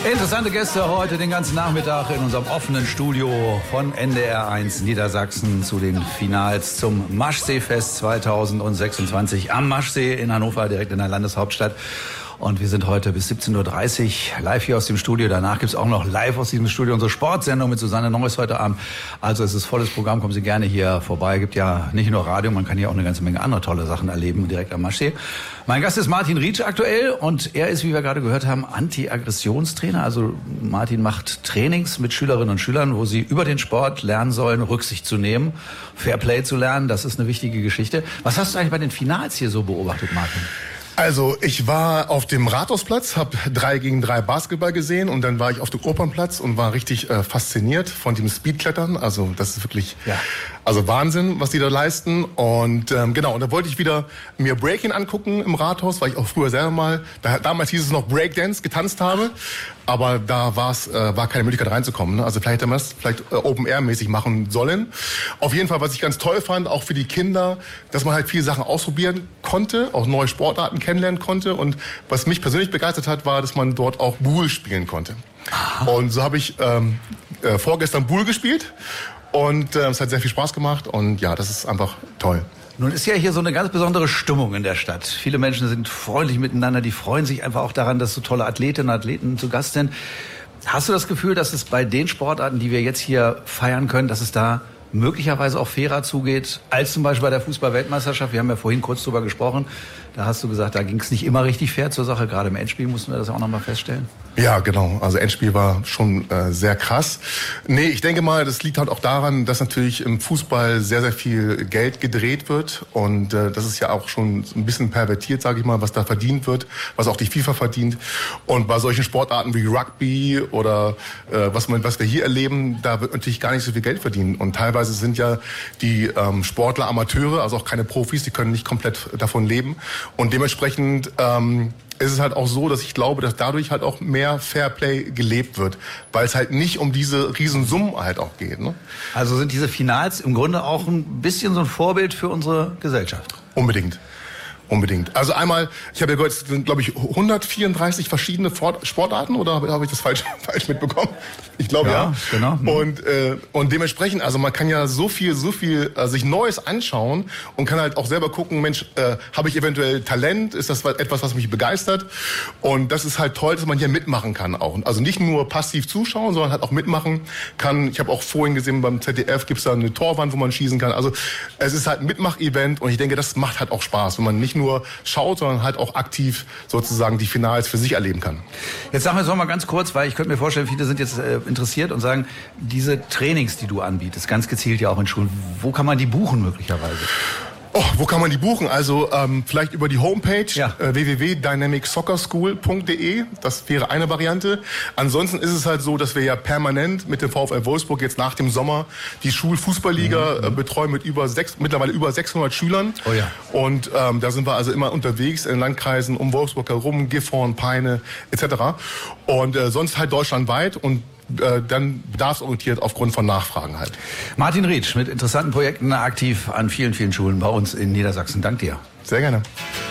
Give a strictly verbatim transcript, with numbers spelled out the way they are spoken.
Interessante Gäste heute den ganzen Nachmittag in unserem offenen Studio von N D R eins Niedersachsen zu den Finals zum Maschsee-Fest zweitausendsechsundzwanzig am Maschsee in Hannover, direkt in der Landeshauptstadt. Und wir sind heute bis siebzehn Uhr dreißig live hier aus dem Studio. Danach gibt's auch noch live aus diesem Studio unsere Sportsendung mit Susanne Neuss heute Abend. Also es ist volles Programm, kommen Sie gerne hier vorbei. Gibt ja nicht nur Radio, man kann hier auch eine ganze Menge andere tolle Sachen erleben direkt am Maschsee. Mein Gast ist Martin Rietsch aktuell und er ist, wie wir gerade gehört haben, Anti-Aggressionstrainer. Also Martin macht Trainings mit Schülerinnen und Schülern, wo sie über den Sport lernen sollen, Rücksicht zu nehmen, Fairplay zu lernen. Das ist eine wichtige Geschichte. Was hast du eigentlich bei den Finals hier so beobachtet, Martin? Also ich war auf dem Rathausplatz, habe drei gegen drei Basketball gesehen und dann war ich auf dem Opernplatz und war richtig äh, fasziniert von dem Speedklettern. Also das ist wirklich ja. also Wahnsinn, was die da leisten. Und ähm, genau, und da wollte ich wieder mir Breaking angucken im Rathaus, weil ich auch früher selber mal, da, damals hieß es noch Breakdance, getanzt habe. Aber da war's, äh, war keine Möglichkeit reinzukommen. Ne? Also vielleicht hätte man es vielleicht äh, Open-Air-mäßig machen sollen. Auf jeden Fall, was ich ganz toll fand, auch für die Kinder, dass man halt viele Sachen ausprobieren konnte, auch neue Sportarten kennenlernen konnte. Und was mich persönlich begeistert hat, war, dass man dort auch Buhl spielen konnte. Aha. Und so habe ich ähm, äh, vorgestern Buhl gespielt. Und äh, es hat sehr viel Spaß gemacht. Und ja, das ist einfach toll. Nun ist ja hier so eine ganz besondere Stimmung in der Stadt. Viele Menschen sind freundlich miteinander, die freuen sich einfach auch daran, dass so tolle Athletinnen und Athleten zu Gast sind. Hast du das Gefühl, dass es bei den Sportarten, die wir jetzt hier feiern können, dass es da möglicherweise auch fairer zugeht, als zum Beispiel bei der Fußball-Weltmeisterschaft? Wir haben ja vorhin kurz drüber gesprochen. Da hast du gesagt, da ging es nicht immer richtig fair zur Sache. Gerade im Endspiel mussten wir das auch nochmal feststellen. Ja, genau. Also Endspiel war schon äh, sehr krass. Nee, ich denke mal, das liegt halt auch daran, dass natürlich im Fußball sehr, sehr viel Geld gedreht wird. Und äh, das ist ja auch schon ein bisschen pervertiert, sage ich mal, was da verdient wird, was auch die FIFA verdient. Und bei solchen Sportarten wie Rugby oder äh, was, man, was wir hier erleben, da wird natürlich gar nicht so viel Geld verdient. Und teilweise sind ja die ähm, Sportler Amateure, also auch keine Profis, die können nicht komplett davon leben. Und dementsprechend ähm, ist es halt auch so, dass ich glaube, dass dadurch halt auch mehr Fairplay gelebt wird, weil es halt nicht um diese Riesensummen halt auch geht. Ne? Also sind diese Finals im Grunde auch ein bisschen so ein Vorbild für unsere Gesellschaft? Unbedingt. Unbedingt. Also einmal, ich habe ja gehört, es sind, glaube ich, hundertvierunddreißig verschiedene Sportarten, oder habe hab ich das falsch, falsch mitbekommen? Ich glaube, ja. ja. Genau. Mhm. Und, äh, und dementsprechend, also man kann ja so viel, so viel äh, sich Neues anschauen und kann halt auch selber gucken, Mensch, äh, habe ich eventuell Talent? Ist das etwas, was mich begeistert? Und das ist halt toll, dass man hier mitmachen kann auch. Also nicht nur passiv zuschauen, sondern halt auch mitmachen kann. Ich habe auch vorhin gesehen, beim Z D F gibt's da eine Torwand, wo man schießen kann. Also es ist halt ein Mitmach-Event und ich denke, das macht halt auch Spaß, wenn man nicht nur schaut, sondern halt auch aktiv sozusagen die Finals für sich erleben kann. Jetzt sagen wir es noch mal ganz kurz, weil ich könnte mir vorstellen, viele sind jetzt äh, interessiert und sagen, diese Trainings, die du anbietest, ganz gezielt ja auch in Schulen, wo kann man die buchen möglicherweise? Oh, wo kann man die buchen? Also ähm, vielleicht über die Homepage ja. äh, w w w punkt dynamic soccer school punkt d e. Das wäre eine Variante. Ansonsten ist es halt so, dass wir ja permanent mit dem VfL Wolfsburg jetzt nach dem Sommer die Schulfußballliga mhm. äh, betreuen mit über sechs, mittlerweile über sechshundert Schülern. Oh ja. Und ähm, da sind wir also immer unterwegs in Landkreisen um Wolfsburg herum, Gifhorn, Peine et cetera. Und äh, sonst halt deutschlandweit und Äh, dann bedarfsorientiert aufgrund von Nachfragen halt. Martin Rietsch mit interessanten Projekten aktiv an vielen, vielen Schulen bei uns in Niedersachsen. Dank dir. Sehr gerne.